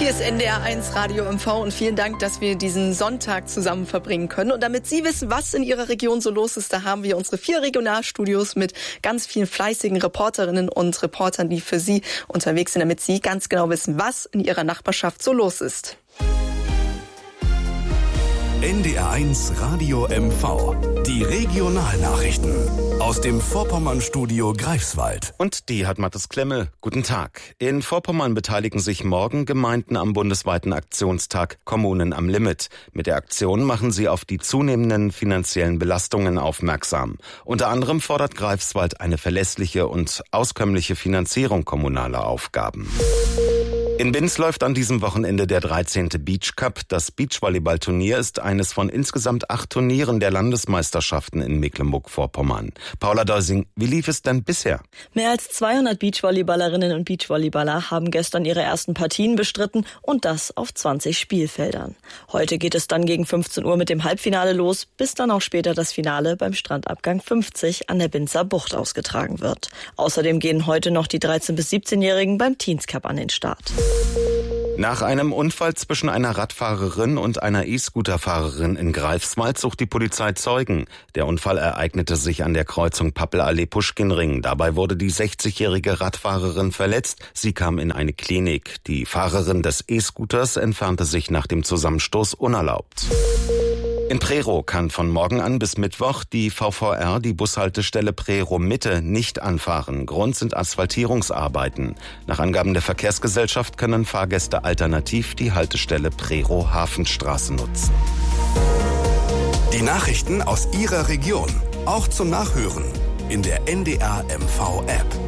Hier ist NDR1 Radio MV und vielen Dank, dass wir diesen Sonntag zusammen verbringen können. Und damit Sie wissen, was in Ihrer Region so los ist, da haben wir unsere 4 Regionalstudios mit ganz vielen fleißigen Reporterinnen und Reportern, die für Sie unterwegs sind, damit Sie ganz genau wissen, was in Ihrer Nachbarschaft so los ist. NDR1 Radio MV. Die Regionalnachrichten aus dem Vorpommern-Studio Greifswald. Und die hat Mathis Klemme. Guten Tag. In Vorpommern beteiligen sich morgen Gemeinden am bundesweiten Aktionstag Kommunen am Limit. Mit der Aktion machen sie auf die zunehmenden finanziellen Belastungen aufmerksam. Unter anderem fordert Greifswald eine verlässliche und auskömmliche Finanzierung kommunaler Aufgaben. In Binz läuft an diesem Wochenende der 13. Beach Cup. Das Beachvolleyballturnier ist eines von insgesamt 8 Turnieren der Landesmeisterschaften in Mecklenburg-Vorpommern. Paula Deusing, wie lief es denn bisher? Mehr als 200 Beachvolleyballerinnen und Beachvolleyballer haben gestern ihre ersten Partien bestritten und das auf 20 Spielfeldern. Heute geht es dann gegen 15 Uhr mit dem Halbfinale los, bis dann auch später das Finale beim Strandabgang 50 an der Binzer Bucht ausgetragen wird. Außerdem gehen heute noch die 13- bis 17-Jährigen beim Teens Cup an den Start. Nach einem Unfall zwischen einer Radfahrerin und einer E-Scooter-Fahrerin in Greifswald sucht die Polizei Zeugen. Der Unfall ereignete sich an der Kreuzung Pappelallee-Puschkinring. Dabei wurde die 60-jährige Radfahrerin verletzt. Sie kam in eine Klinik. Die Fahrerin des E-Scooters entfernte sich nach dem Zusammenstoß unerlaubt. In Prerow kann von morgen an bis Mittwoch die VVR die Bushaltestelle Prerow Mitte nicht anfahren. Grund sind Asphaltierungsarbeiten. Nach Angaben der Verkehrsgesellschaft können Fahrgäste alternativ die Haltestelle Prerow Hafenstraße nutzen. Die Nachrichten aus Ihrer Region, auch zum Nachhören in der NDR MV App.